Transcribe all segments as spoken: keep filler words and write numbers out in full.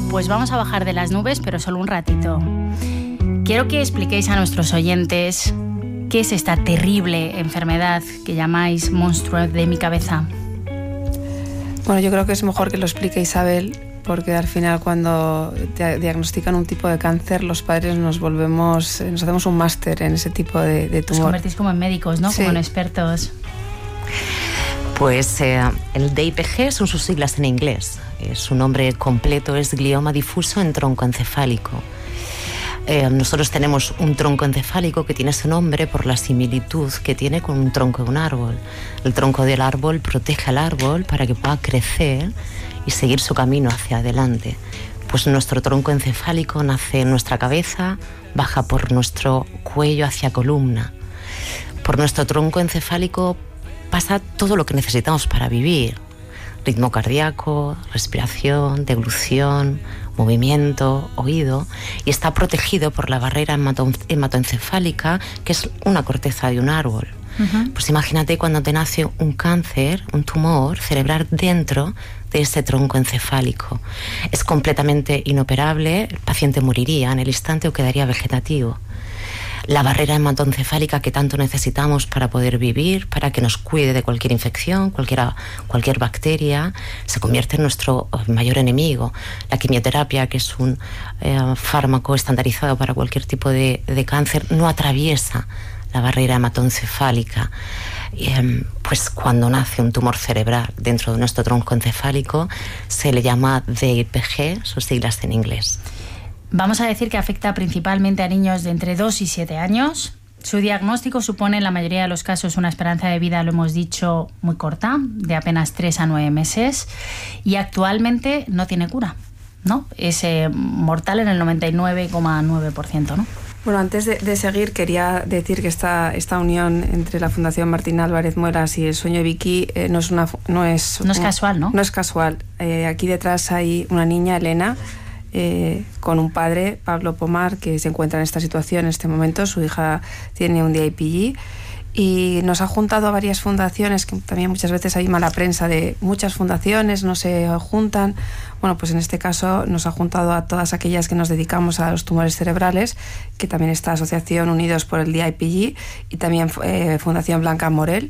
pues vamos a bajar de las nubes, pero solo un ratito. Quiero que expliquéis a nuestros oyentes qué es esta terrible enfermedad que llamáis monstruo de mi cabeza. Bueno, yo creo que es mejor que lo explique Isabel, porque al final cuando te diagnostican un tipo de cáncer, los padres nos volvemos, nos hacemos un máster en ese tipo de, de tumor. Os convertís como en médicos, ¿no? Sí. Como en expertos. Pues eh, el D I P G son sus siglas en inglés. Eh, su nombre completo es glioma difuso en tronco encefálico. Eh, nosotros tenemos un tronco encefálico que tiene ese nombre por la similitud que tiene con un tronco de un árbol. El tronco del árbol protege al árbol para que pueda crecer y seguir su camino hacia adelante. Pues nuestro tronco encefálico nace en nuestra cabeza, baja por nuestro cuello hacia columna. Por nuestro tronco encefálico pasa todo lo que necesitamos para vivir: ritmo cardíaco, respiración, deglución, movimiento, oído, y está protegido por la barrera hemato- hematoencefálica, que es una corteza de un árbol. Uh-huh. Pues imagínate cuando te nace un cáncer, un tumor cerebral dentro de ese tronco encefálico. Es completamente inoperable, el paciente moriría en el instante o quedaría vegetativo. La barrera hematoencefálica que tanto necesitamos para poder vivir, para que nos cuide de cualquier infección, cualquier, cualquier bacteria, se convierte en nuestro mayor enemigo. La quimioterapia, que es un eh, fármaco estandarizado para cualquier tipo de, de cáncer, no atraviesa la barrera hematoencefálica. Y, eh, pues cuando nace un tumor cerebral dentro de nuestro tronco encefálico, se le llama D I P G, sus siglas en inglés. Vamos a decir que afecta principalmente a niños de entre dos y siete años. Su diagnóstico supone en la mayoría de los casos una esperanza de vida, lo hemos dicho, muy corta, de apenas tres a nueve meses. Y actualmente no tiene cura, ¿no? Es eh, mortal en el noventa y nueve coma nueve por ciento, ¿no? Bueno, antes de, de seguir, quería decir que esta, esta unión entre la Fundación Martín Álvarez Muelas y el Sueño de Vicky eh, no es una no es, no es casual, ¿no? No es casual. Eh, aquí detrás hay una niña, Elena, Eh, con un padre, Pablo Pomar, que se encuentra en esta situación en este momento. Su hija tiene un D I P G y nos ha juntado a varias fundaciones, que también muchas veces hay mala prensa de muchas fundaciones, no se juntan. Bueno, pues en este caso nos ha juntado a todas aquellas que nos dedicamos a los tumores cerebrales, que también está Asociación Unidos por el D I P G y también eh, Fundación Blanca Morel.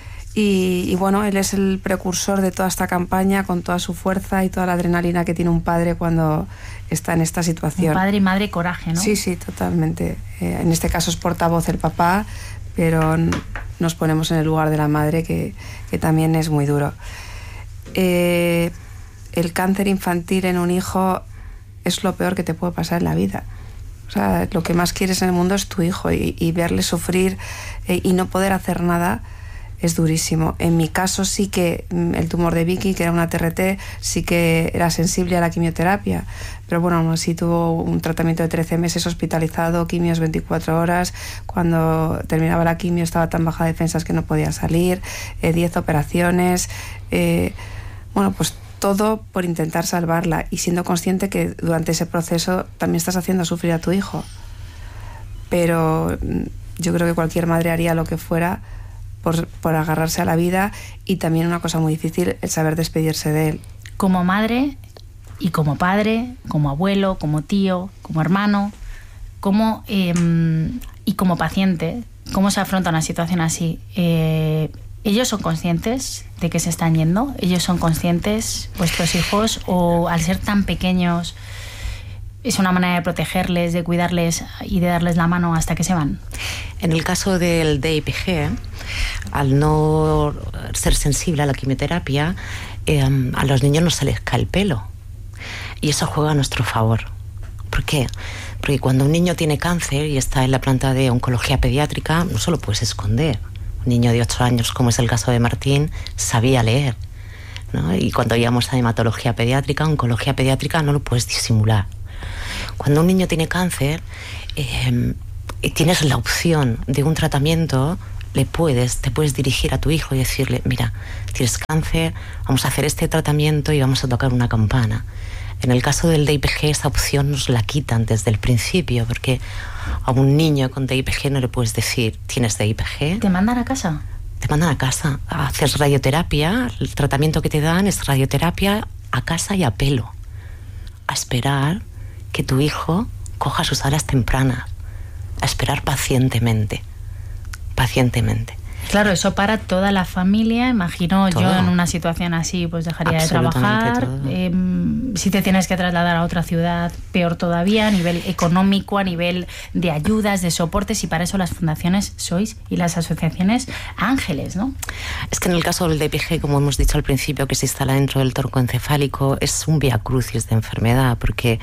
Y, y bueno, él es el precursor de toda esta campaña, con toda su fuerza y toda la adrenalina que tiene un padre cuando está en esta situación. Un padre y madre coraje, ¿no? Sí, sí, totalmente. Eh, en este caso es portavoz el papá, pero nos ponemos en el lugar de la madre, que, que también es muy duro. Eh, el cáncer infantil en un hijo es lo peor que te puede pasar en la vida. O sea, lo que más quieres en el mundo es tu hijo, y, y verle sufrir eh, y no poder hacer nada es durísimo. En mi caso sí que el tumor de Vicky, que era una T R T, sí que era sensible a la quimioterapia, pero bueno, aún así tuvo un tratamiento de trece meses hospitalizado, quimios veinticuatro horas. Cuando terminaba la quimio estaba tan baja de defensas que no podía salir, eh, diez operaciones, eh, bueno, pues todo por intentar salvarla, y siendo consciente que durante ese proceso también estás haciendo sufrir a tu hijo. Pero yo creo que cualquier madre haría lo que fuera Por, por agarrarse a la vida, y también una cosa muy difícil, el saber despedirse de él. Como madre y como padre, como abuelo, como tío, como hermano, como, eh, y como paciente, ¿cómo se afronta una situación así? Eh, ¿Ellos son conscientes de que se están yendo? ¿Ellos son conscientes, vuestros hijos, o al ser tan pequeños es una manera de protegerles, de cuidarles y de darles la mano hasta que se van? En el caso del D I P G, al no ser sensible a la quimioterapia, eh, a los niños no se les cae el pelo. Y eso juega a nuestro favor. ¿Por qué? Porque cuando un niño tiene cáncer y está en la planta de oncología pediátrica, no se lo puedes esconder. Un niño de ocho años, como es el caso de Martín, sabía leer, ¿no? Y cuando íbamos a hematología pediátrica, oncología pediátrica, no lo puedes disimular. Cuando un niño tiene cáncer, eh, tienes la opción de un tratamiento, le puedes, te puedes dirigir a tu hijo y decirle: mira, tienes cáncer, vamos a hacer este tratamiento y vamos a tocar una campana. En el caso del D I P G, esa opción nos la quitan desde el principio, porque a un niño con D I P G no le puedes decir: tienes D I P G. ¿Te mandan a casa? Te mandan a casa. Haces radioterapia, el tratamiento que te dan es radioterapia a casa y a pelo. a esperar que tu hijo coja sus horas tempranas, a esperar pacientemente, pacientemente. Claro, eso para toda la familia. Imagino todo. Yo en una situación así pues dejaría de trabajar. Eh, si te tienes que trasladar a otra ciudad, peor todavía, a nivel económico, a nivel de ayudas, de soportes, y para eso las fundaciones sois y las asociaciones ángeles, ¿no? Es que en el caso del D P G, como hemos dicho al principio, que se instala dentro del tronco encefálico, es un vía crucis de enfermedad, porque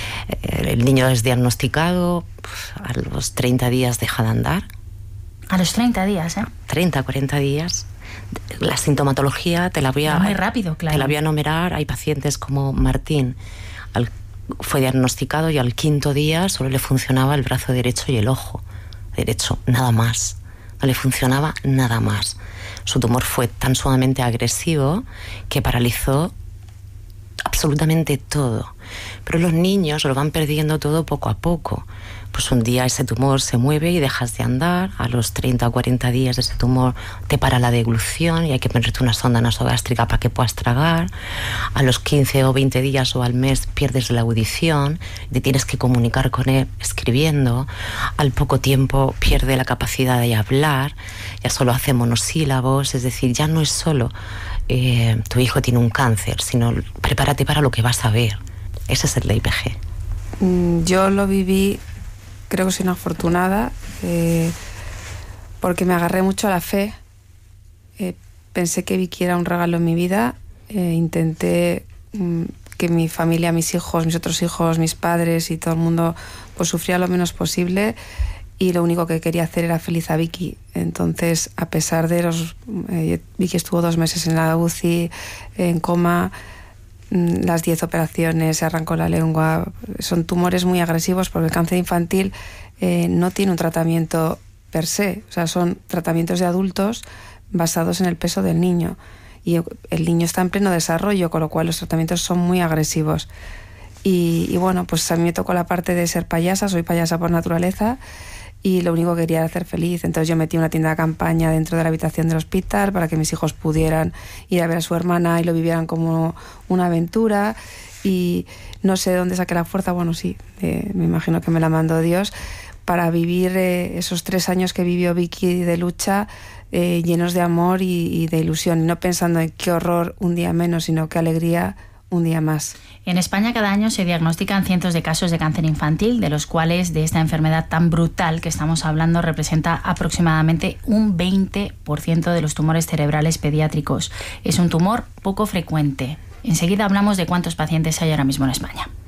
el niño es diagnosticado, a los treinta días deja de andar. A los treinta días, ¿eh? treinta, cuarenta días. La sintomatología te la voy a... Muy rápido, claro. Te la voy a enumerar. Hay pacientes como Martín, al, fue diagnosticado y al quinto día solo le funcionaba el brazo derecho y el ojo derecho, nada más. No le funcionaba nada más. Su tumor fue tan sumamente agresivo que paralizó absolutamente todo. Pero los niños lo van perdiendo todo poco a poco. Pues un día ese tumor se mueve y dejas de andar. A los treinta o cuarenta días ese tumor te para la deglución y hay que ponerte una sonda nasogástrica para que puedas tragar. A los quince o veinte días o al mes pierdes la audición, te tienes que comunicar con él escribiendo. Al poco tiempo pierde la capacidad de hablar, ya solo hace monosílabos. Es decir, ya no es solo eh, tu hijo tiene un cáncer, sino prepárate para lo que vas a ver. Ese es el D I P G. Yo lo viví, creo que soy una afortunada, eh, porque me agarré mucho a la fe. Eh, pensé que Vicky era un regalo en mi vida. Eh, intenté mm, que mi familia, mis hijos, mis otros hijos, mis padres y todo el mundo pues sufriera lo menos posible, y lo único que quería hacer era feliz a Vicky. Entonces, a pesar de los... Eh, Vicky estuvo dos meses en la U C I, en coma, las diez operaciones, se arrancó la lengua. Son tumores muy agresivos porque el cáncer infantil eh, no tiene un tratamiento per se, o sea, son tratamientos de adultos basados en el peso del niño, y el niño está en pleno desarrollo, con lo cual los tratamientos son muy agresivos. Y, y bueno, pues a mí me tocó la parte de ser payasa, soy payasa por naturaleza, y lo único que quería era hacer feliz. Entonces yo metí una tienda de campaña dentro de la habitación del hospital para que mis hijos pudieran ir a ver a su hermana y lo vivieran como una aventura. Y no sé de dónde saqué la fuerza, bueno, sí, eh, me imagino que me la mandó Dios, para vivir eh, esos tres años que vivió Vicky de lucha, eh, llenos de amor y, y de ilusión, y no pensando en qué horror un día menos, sino qué alegría un día más. En España cada año se diagnostican cientos de casos de cáncer infantil, de los cuales de esta enfermedad tan brutal que estamos hablando representa aproximadamente un veinte por ciento de los tumores cerebrales pediátricos. Es un tumor poco frecuente. Enseguida hablamos de cuántos pacientes hay ahora mismo en España.